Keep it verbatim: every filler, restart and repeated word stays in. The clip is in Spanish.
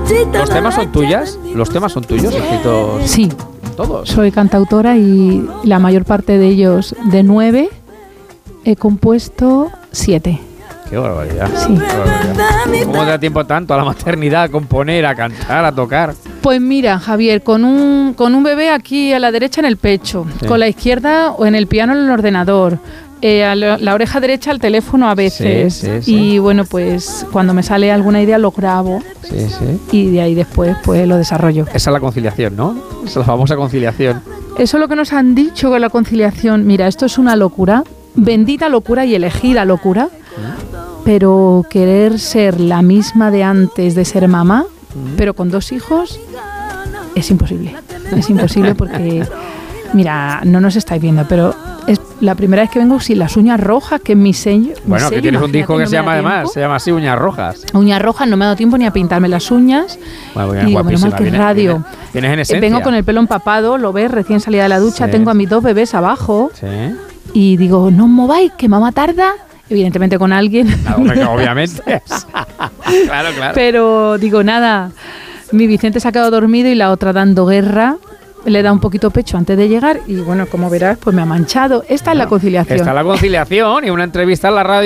¿Los temas son tuyas? ¿Los temas son tuyos, escritos? Sí. ¿Todos? Soy cantautora y la mayor parte de ellos, de nueve, he compuesto siete. Qué barbaridad. Sí. Qué barbaridad. ¿Cómo te da tiempo tanto a la maternidad, a componer, a cantar, a tocar? Pues mira, Javier, con un, con un bebé aquí a la derecha en el pecho, Sí. con la izquierda o en el piano en el ordenador, eh, a la, la oreja derecha al teléfono a veces. Sí, sí, sí. Y bueno, pues cuando me sale alguna idea lo grabo Sí, sí. y de ahí después pues lo desarrollo. Esa es la conciliación, ¿no? Esa es la famosa conciliación. Eso es lo que nos han dicho con la conciliación. Mira, esto es una locura, bendita locura y elegida locura, pero querer ser la misma de antes de ser mamá, pero con dos hijos, es imposible. Es imposible porque, mira, no nos estáis viendo, pero es la primera vez que vengo sin las uñas rojas, que es mi sello. Bueno, mi que sello, tienes un imagínate, disco que no se me llama da además, tiempo. se llama así, Uñas Rojas. Uñas rojas, no me ha dado tiempo ni a pintarme las uñas. Bueno, Y digo, menos mal que es vienes- radio. vienes- Vienes en Eh, esencia. Vengo con el pelo empapado, lo ves, recién salida de la ducha, Sí. tengo a mis dos bebés abajo. Sí. Y digo, no os mováis, que mamá tarda. Evidentemente con alguien. Claro, hombre, que obviamente. Claro, claro. Pero digo, nada, mi Vicente se ha quedado dormido y la otra dando guerra. Le da un poquito pecho antes de llegar y bueno, como verás, pues me ha manchado. Esta es la conciliación. Está la conciliación y una entrevista en la radio.